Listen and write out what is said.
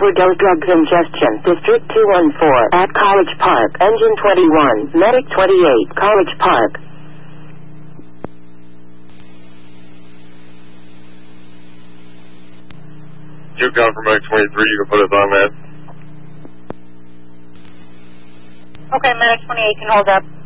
overdose drug congestion. District 214 at College Park. Engine 21. Medic 28. College Park. You come from Medic 23. You can put us on that. Okay, Medic 28 can hold up.